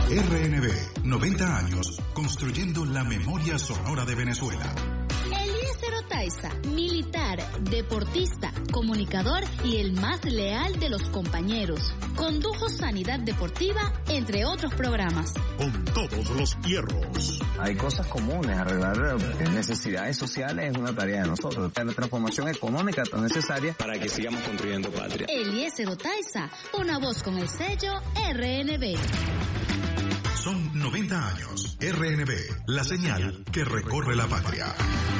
RNB, 90 años, construyendo la memoria sonora de Venezuela. Eliezer Otaiza, militar, deportista, comunicador y el más leal de los compañeros. Condujo Sanidad Deportiva, entre otros programas. Con todos los hierros. Hay cosas comunes, arreglar necesidades sociales es una tarea de nosotros. La transformación económica tan necesaria para que sigamos construyendo patria. Eliezer Otaiza, una voz con el sello RNB. Son 90 años. RNB, la señal que recorre la patria.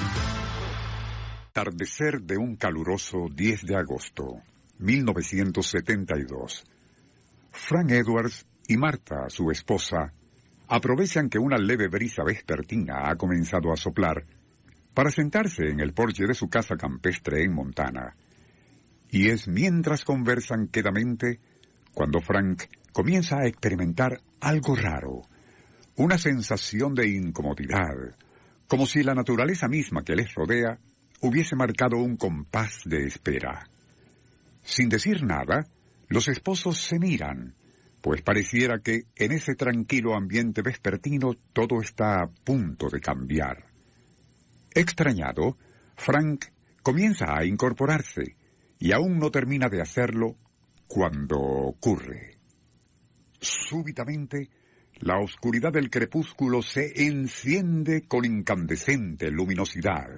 Atardecer de un caluroso 10 de agosto, 1972. Frank Edwards y Marta, su esposa, aprovechan que una leve brisa vespertina ha comenzado a soplar para sentarse en el porche de su casa campestre en Montana. Y es mientras conversan quedamente cuando Frank comienza a experimentar algo raro, una sensación de incomodidad, como si la naturaleza misma que les rodea hubiese marcado un compás de espera. Sin decir nada, los esposos se miran, pues pareciera que en ese tranquilo ambiente vespertino todo está a punto de cambiar. Extrañado, Frank comienza a incorporarse y aún no termina de hacerlo cuando ocurre. Súbitamente, la oscuridad del crepúsculo se enciende con incandescente luminosidad.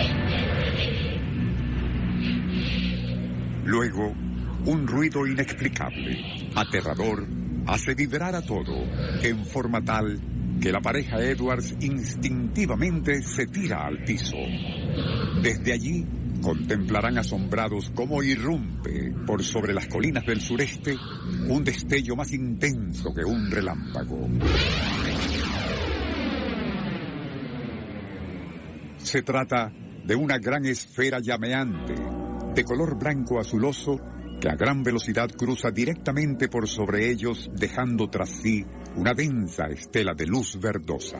Luego, un ruido inexplicable, aterrador, hace vibrar a todo, en forma tal que la pareja Edwards instintivamente se tira al piso. Desde allí, contemplarán asombrados cómo irrumpe por sobre las colinas del sureste un destello más intenso que un relámpago. Se trata de una gran esfera llameante, de color blanco azuloso, que a gran velocidad cruza directamente por sobre ellos, dejando tras sí una densa estela de luz verdosa.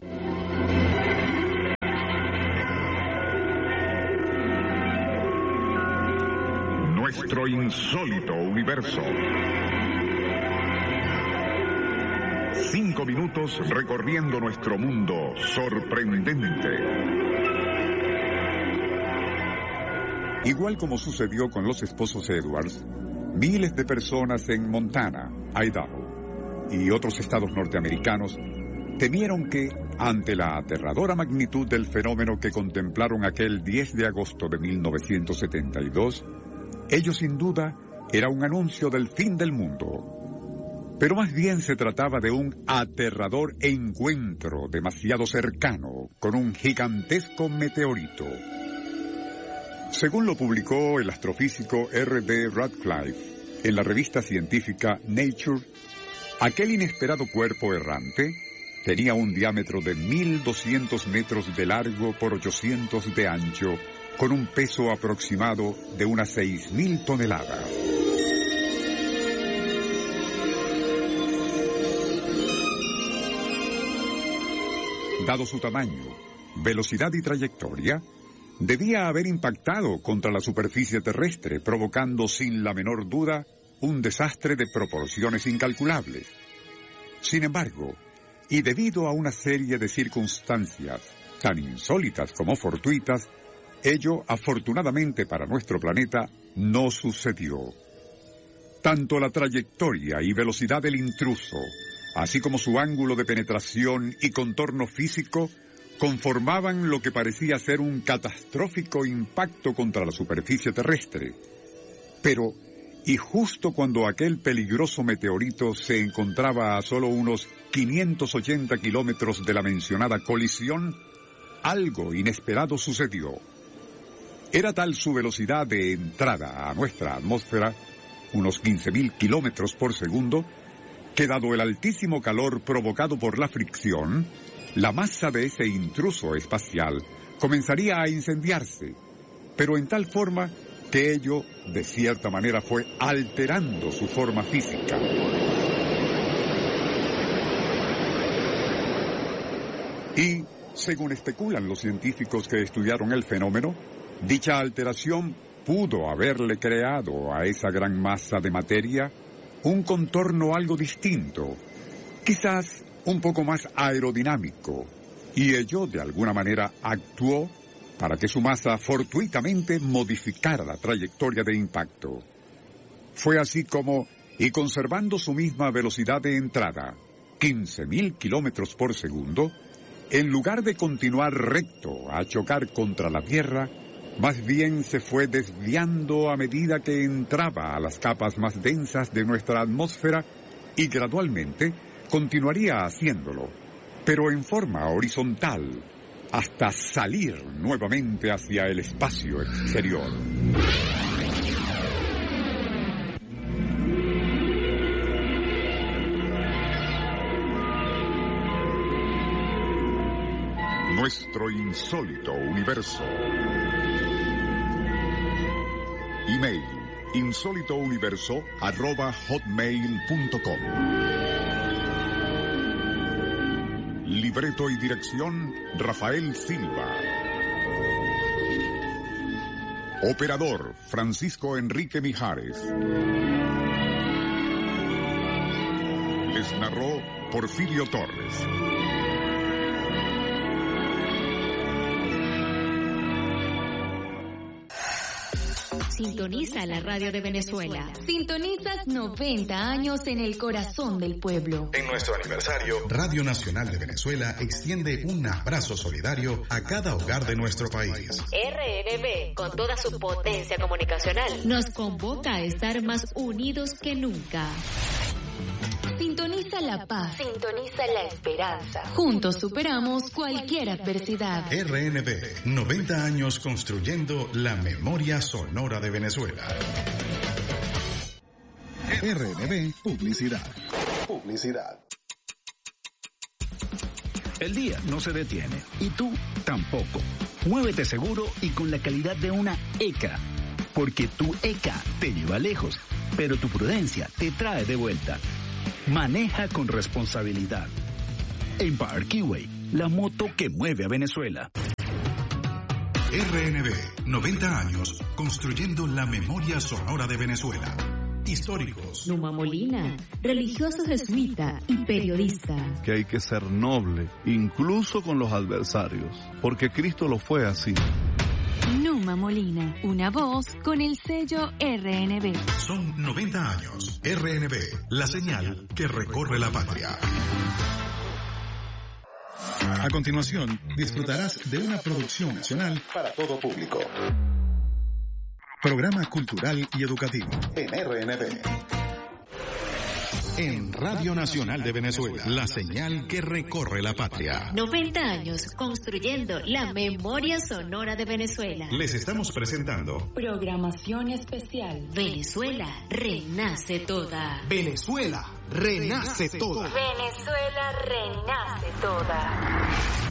Nuestro insólito universo. 5 minutos recorriendo nuestro mundo sorprendente. Igual como sucedió con los esposos Edwards, miles de personas en Montana, Idaho y otros estados norteamericanos temieron que, ante la aterradora magnitud del fenómeno que contemplaron aquel 10 de agosto de 1972, ello sin duda era un anuncio del fin del mundo. Pero más bien se trataba de un aterrador encuentro demasiado cercano con un gigantesco meteorito. Según lo publicó el astrofísico R.D. Radcliffe en la revista científica Nature, aquel inesperado cuerpo errante tenía un diámetro de 1.200 metros de largo por 800 de ancho, con un peso aproximado de unas 6.000 toneladas. Dado su tamaño, velocidad y trayectoria, debía haber impactado contra la superficie terrestre, provocando sin la menor duda un desastre de proporciones incalculables. Sin embargo, y debido a una serie de circunstancias tan insólitas como fortuitas, ello, afortunadamente para nuestro planeta, no sucedió. Tanto la trayectoria y velocidad del intruso, así como su ángulo de penetración y contorno físico, conformaban lo que parecía ser un catastrófico impacto contra la superficie terrestre. Pero, y justo cuando aquel peligroso meteorito se encontraba a solo unos 580 kilómetros de la mencionada colisión, algo inesperado sucedió. Era tal su velocidad de entrada a nuestra atmósfera, unos 15.000 kilómetros por segundo, que dado el altísimo calor provocado por la fricción, la masa de ese intruso espacial comenzaría a incendiarse, pero en tal forma que ello, de cierta manera, fue alterando su forma física. Y, según especulan los científicos que estudiaron el fenómeno, dicha alteración pudo haberle creado a esa gran masa de materia un contorno algo distinto, quizás un poco más aerodinámico, y ello de alguna manera actuó para que su masa fortuitamente modificara la trayectoria de impacto. Fue así como, y conservando su misma velocidad de entrada, 15.000 kilómetros por segundo, en lugar de continuar recto a chocar contra la Tierra, más bien se fue desviando a medida que entraba a las capas más densas de nuestra atmósfera y gradualmente continuaría haciéndolo, pero en forma horizontal, hasta salir nuevamente hacia el espacio exterior. Nuestro insólito universo. Email insólitouniverso@hotmail.com. Libreto y dirección Rafael Silva. Operador Francisco Enrique Mijares. Les narró Porfirio Torres. Sintoniza la radio de Venezuela. Sintonizas 90 años en el corazón del pueblo. En nuestro aniversario, Radio Nacional de Venezuela extiende un abrazo solidario a cada hogar de nuestro país. RNB, con toda su potencia comunicacional, nos convoca a estar más unidos que nunca. Sintoniza la paz. Sintoniza la esperanza. Juntos superamos cualquier adversidad. RNB, 90 años construyendo la memoria sonora de Venezuela. RNB Publicidad. El día no se detiene y tú tampoco. Muévete seguro y con la calidad de una ECA. Porque tu ECA te lleva lejos, pero tu prudencia te trae de vuelta. Maneja con responsabilidad. Empire Keyway, la moto que mueve a Venezuela. RNB, 90 años construyendo la memoria sonora de Venezuela. Históricos. Numa Molina, religioso jesuita y periodista. Que hay que ser noble, incluso con los adversarios, porque Cristo lo fue así. Numa Molina, una voz con el sello RNB. Son 90 años. RNB, la señal que recorre la patria. A continuación, disfrutarás de una producción nacional para todo público. Programa cultural y educativo en RNB. En Radio Nacional de Venezuela, la señal que recorre la patria. 90 años construyendo la memoria sonora de Venezuela. Les estamos presentando Programación especial. Venezuela renace toda. Venezuela renace toda. Venezuela renace toda.